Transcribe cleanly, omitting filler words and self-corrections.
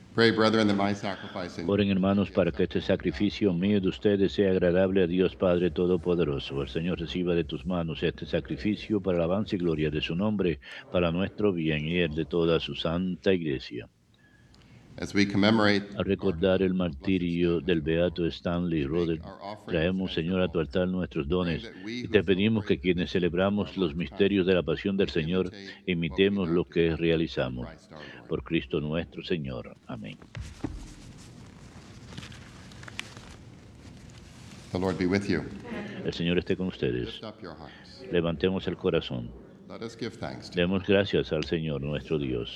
Pray, brethren, that my sacrifice and Oren, hermanos, para que este sacrificio mío de ustedes sea agradable a Dios Padre Todopoderoso. El Señor reciba de tus manos este sacrificio para alabanza y gloria de su nombre, para nuestro bien y el de toda su santa iglesia. as we commemorate Al the martyrdom recordar el of the blessed martirio del Stanley, beato Stanley we make Rodel, our offerings traemos, Señor, a tu measurable, altar nuestros praying dones that we y who te pedimos celebrate que the quienes mystery of our celebramos los Lord's misterios passion de la pasión del may Señor, imitate what we imitemos now lo do. que Through realizamos. Christ our Lord. Por Cristo nuestro Señor. Amén. The Lord be with you. El Señor esté con ustedes. Lift up your hearts. Levantemos el corazón. Let us give thanks to Demos gracias al Señor nuestro Dios.